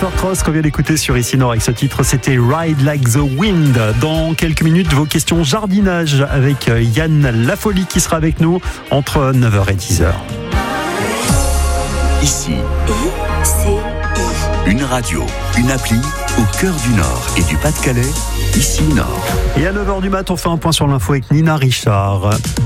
Jennifer Cross qu'on vient d'écouter sur Ici Nord avec ce titre, c'était Ride Like the Wind. Dans quelques minutes, vos questions jardinage avec Yann Lafolie qui sera avec nous entre 9h et 10h. Ici, une radio, une appli au cœur du Nord et du Pas-de-Calais, Ici Nord. Et à 9h du mat, on fait un point sur l'info avec Nina Richard.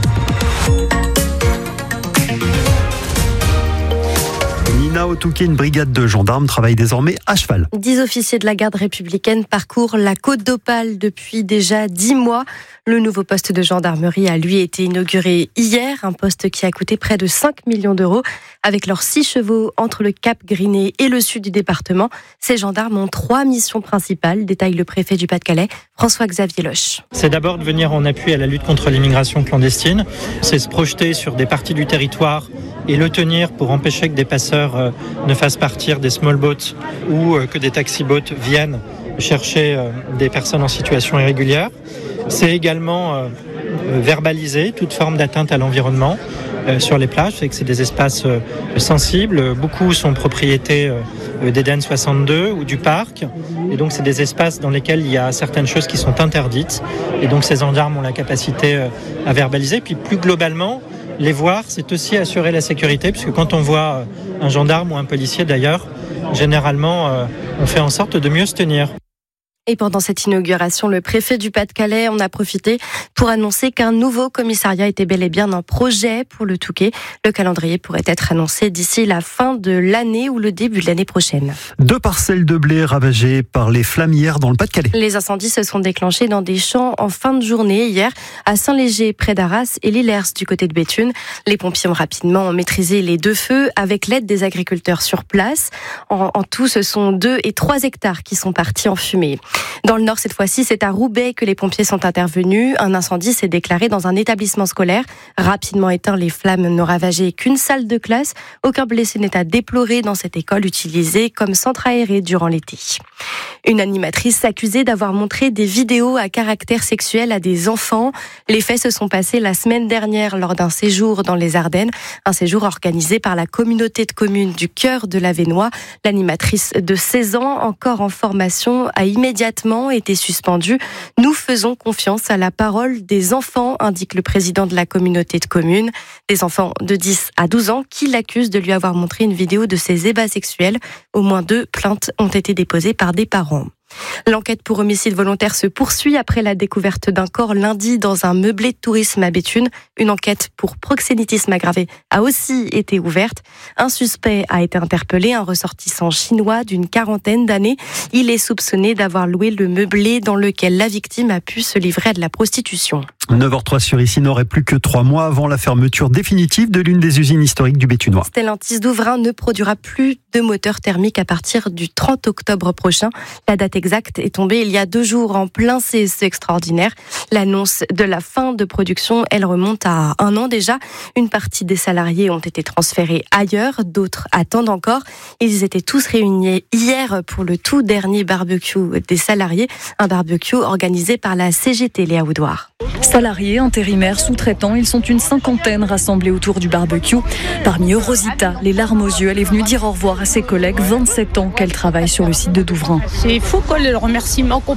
Nina, au Touquet, une brigade de gendarmes travaille désormais à cheval. 10 officiers de la garde républicaine parcourent la Côte d'Opale depuis déjà 10 mois. Le nouveau poste de gendarmerie a lui été inauguré hier, un poste qui a coûté près de 5 millions d'euros. Avec leurs 6 chevaux entre le Cap Griné et le sud du département, ces gendarmes ont 3 missions principales, détaille le préfet du Pas-de-Calais, François-Xavier Loche. C'est d'abord de venir en appui à la lutte contre l'immigration clandestine, c'est se projeter sur des parties du territoire et le tenir pour empêcher que des passeurs ne fassent partir des small boats ou que des taxi boats viennent chercher des personnes en situation irrégulière. C'est également verbaliser toute forme d'atteinte à l'environnement sur les plages, c'est que c'est des espaces sensibles, beaucoup sont propriété d'Eden 62 ou du parc, et donc c'est des espaces dans lesquels il y a certaines choses qui sont interdites, et donc ces gendarmes ont la capacité à verbaliser. Puis plus globalement, les voir, c'est aussi assurer la sécurité, puisque quand on voit un gendarme ou un policier d'ailleurs, généralement on fait en sorte de mieux se tenir. Et pendant cette inauguration, le préfet du Pas-de-Calais en a profité pour annoncer qu'un nouveau commissariat était bel et bien un projet pour le Touquet. Le calendrier pourrait être annoncé d'ici la fin de l'année ou le début de l'année prochaine. 2 parcelles de blé ravagées par les flammes hier dans le Pas-de-Calais. Les incendies se sont déclenchés dans des champs en fin de journée hier à Saint-Léger près d'Arras et Lillers du côté de Béthune. Les pompiers ont rapidement maîtrisé les 2 feux avec l'aide des agriculteurs sur place. En tout, ce sont 2 et 3 hectares qui sont partis en fumée. Dans le Nord, cette fois-ci, c'est à Roubaix que les pompiers sont intervenus. Un incendie s'est déclaré dans un établissement scolaire. Rapidement éteint, les flammes n'ont ravagé qu'une salle de classe. Aucun blessé n'est à déplorer dans cette école utilisée comme centre aéré durant l'été. Une animatrice accusée d'avoir montré des vidéos à caractère sexuel à des enfants. Les faits se sont passés la semaine dernière lors d'un séjour dans les Ardennes. Un séjour organisé par la communauté de communes du cœur de l'Avesnois. L'animatrice de 16 ans, encore en formation, a immédiatement été suspendue. Nous faisons confiance à la parole des enfants, indique le président de la communauté de communes. Des enfants de 10 à 12 ans qui l'accusent de lui avoir montré une vidéo de ses ébats sexuels. Au moins 2 plaintes ont été déposées par des parents. L'enquête pour homicide volontaire se poursuit après la découverte d'un corps lundi dans un meublé de tourisme à Béthune. Une enquête pour proxénétisme aggravé a aussi été ouverte. Un suspect a été interpellé, un ressortissant chinois d'une 40aine d'années. Il est soupçonné d'avoir loué le meublé dans lequel la victime a pu se livrer à de la prostitution. 9h03 sur Ici Nord et plus que 3 mois avant la fermeture définitive de l'une des usines historiques du Béthunois. Stellantis d'Ouvrin ne produira plus de moteurs thermiques à partir du 30 octobre prochain. La date exacte est tombée il y a 2 jours en plein CSE extraordinaire. L'annonce de la fin de production, elle remonte à 1 an déjà. Une partie des salariés ont été transférés ailleurs, d'autres attendent encore. Ils étaient tous réunis hier pour le tout dernier barbecue des salariés, un barbecue organisé par la CGT Léa Oudouard. Salariés, intérimaires, sous-traitants, ils sont une 50aine rassemblés autour du barbecue. Parmi eux, Rosita, les larmes aux yeux, elle est venue dire au revoir à ses collègues, 27 ans qu'elle travaille sur le site de Douvrin. C'est fou, quoi, le remerciement qu'on